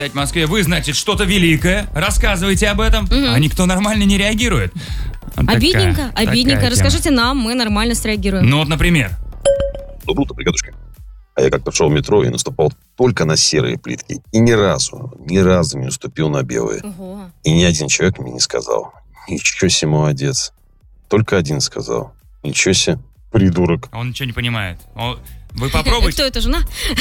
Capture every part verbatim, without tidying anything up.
в Москве, вы, значит, что-то великое, рассказывайте об этом, угу. а никто нормально не реагирует. Обидненько, такая, обидненько. Такая Расскажите тема. нам, мы нормально среагируем. Ну вот, например. Доброе утро, бригадушка. А я как-то шел в метро и наступал только на серые плитки. И ни разу, ни разу не наступил на белые. Ого. И ни один человек мне не сказал: ничего себе, молодец. Только один сказал: ничего себе, придурок. Он ничего не понимает. Он... Вы попробуйте. Кто это, жена?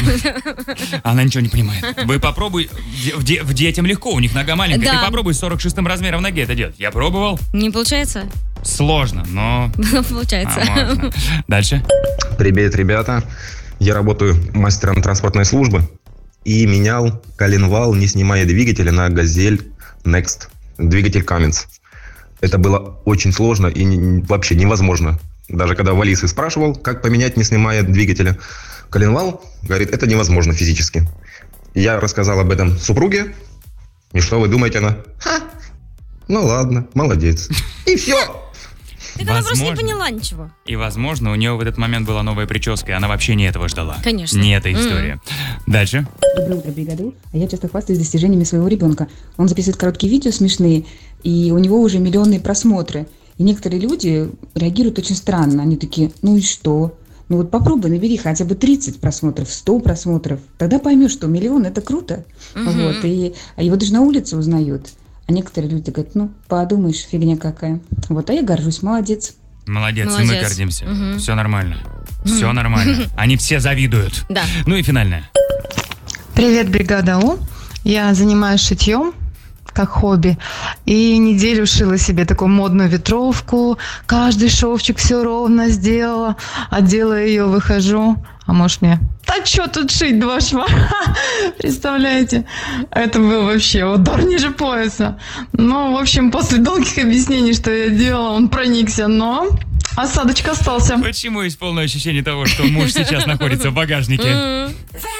Она ничего не понимает. Вы попробуй. В, де... в детям легко, у них нога маленькая. Да. Ты попробуй с сорок шестым размером ноги это делать. Я пробовал. Не получается? Сложно, но... Получается. А, можно. Дальше. Привет, ребята. Я работаю мастером транспортной службы и менял коленвал, не снимая двигателя, на «Газель Next». Двигатель Cummins. Это было очень сложно и не, вообще невозможно. Даже когда у Алисы спрашивал, как поменять, не снимая двигателя коленвал, говорит, это невозможно физически. Я рассказал об этом супруге, и что вы думаете, она? Ха, ну ладно, молодец. И все. Так она просто не поняла ничего. И, возможно, у нее в этот момент была новая прическа, и она вообще не этого ждала. Конечно. Не эта история. Mm. Дальше. Доброе утро, бригаду. А я часто хвастаюсь достижениями своего ребенка. Он записывает короткие видео смешные, и у него уже миллионные просмотры. И некоторые люди реагируют очень странно. Они такие: ну и что? Ну вот попробуй, набери хотя бы тридцать просмотров, сто просмотров. Тогда поймешь, что миллион — это круто. Угу. Вот, и, а его даже на улице узнают. А некоторые люди говорят: ну, подумаешь, фигня какая. Вот, а я горжусь, молодец. Молодец, Молодец. И мы гордимся. Угу. Все нормально. Все нормально. Они все завидуют. Да. Ну и финальное. Привет, бригада У. Я занимаюсь шитьем как хобби. И неделю шила себе такую модную ветровку. Каждый шовчик все ровно сделала. Одела ее, выхожу. А может мне: да что тут шить, два шва? Представляете? Это был вообще удар ниже пояса. Ну, в общем, после долгих объяснений, что я делала, он проникся, но осадочек остался. Почему есть полное ощущение того, что муж сейчас находится в багажнике?